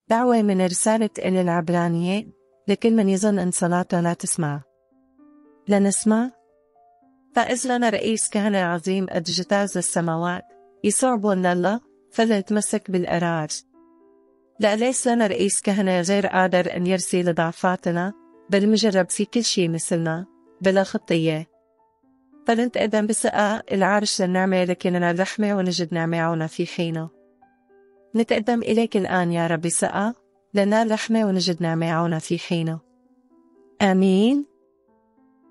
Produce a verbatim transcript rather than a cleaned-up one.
دعوة من رسالة إلى العبرانية لكل من يظن أن صلاته لا تسمع. لنسمع. فإذ لنا رئيس كهنة عظيم قد اجتاز السماوات، يسوع بن الله، فلنتمسك بالقرار. لا ليس لنا رئيس كهنة غير قادر أن يرسي لضعفاتنا، بل مجرب في كل شيء مثلنا بلا خطية. فلنتقدم بثقة العرش للنعمة لكننا الرحمة ونجد نعمة عونا في حينه. نتقدم إليك الآن يا رب بثقة لنال رحمة ونجد نعمة عونا في حينه. آمين.